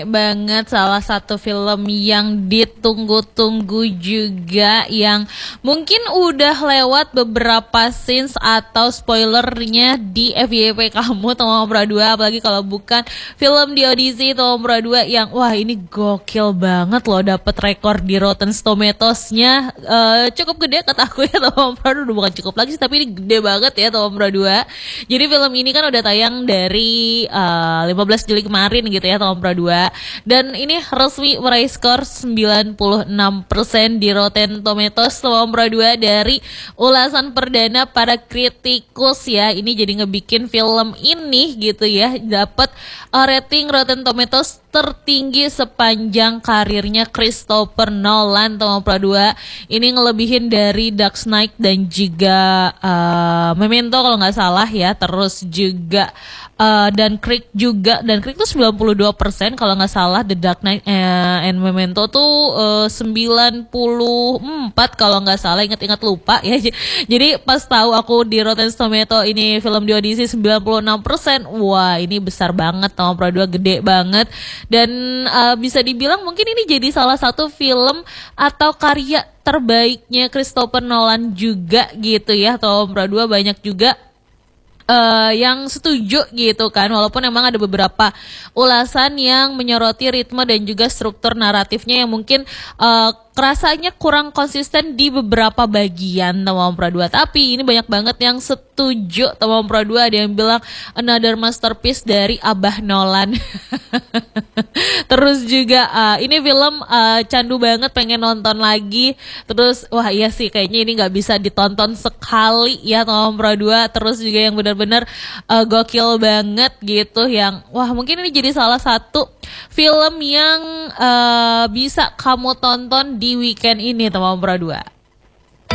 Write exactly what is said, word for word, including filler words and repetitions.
Banget, salah satu film yang ditunggu-tunggu juga, yang mungkin udah lewat beberapa scenes atau spoilernya di F Y P kamu Tomobra dua, apalagi kalau bukan film di audisi Tomobra dua yang wah ini gokil banget loh, dapet rekor di Rotten Tomatoes-nya uh, cukup gede kata aku ya. Tomobra dua bukan cukup lagi sih, tapi ini gede banget ya Tomobra dua. Jadi film ini kan udah tayang dari uh, lima belas Juli kemarin gitu ya, Tomobra dua. Dan ini resmi meraih skor sembilan puluh enam persen di Rotten Tomatoes Tomobra dua dari ulasan perdana para kritikus ya. Ini jadi ngebikin film ini gitu ya dapat uh, rating Rotten Tomatoes tertinggi sepanjang karirnya Christopher Nolan. Tomobra dua ini ngelebihin dari Dark Knight dan juga uh, Memento kalau nggak salah ya. Terus juga uh, dan Creek juga, dan Creek tuh sembilan puluh dua persen kalau nggak salah. The Dark Knight and Memento tuh uh, sembilan puluh empat kalau nggak salah, ingat-ingat lupa ya. Jadi pas tahu aku di Rotten Tomatoes ini film di audisi sembilan puluh enam persen, wah ini besar banget, Tomobra dua gede banget. Dan uh, bisa dibilang mungkin ini jadi salah satu film atau karya terbaiknya Christopher Nolan juga gitu ya. Tomobra dua banyak juga Uh, yang setuju gitu kan, walaupun emang ada beberapa ulasan yang menyoroti ritme dan juga struktur naratifnya yang mungkin uh, kerasanya kurang konsisten di beberapa bagian Tomobra dua. Tapi ini banyak banget yang setuju Tomobra dua, ada yang bilang another masterpiece dari Abah Nolan. Terus juga uh, ini film uh, candu banget, pengen nonton lagi. Terus wah iya sih kayaknya ini gak bisa ditonton sekali ya Tomobra dua. Terus juga yang benar-benar uh, gokil banget gitu, yang wah mungkin ini jadi salah satu film yang uh, bisa kamu tonton di weekend ini Tomobra dua.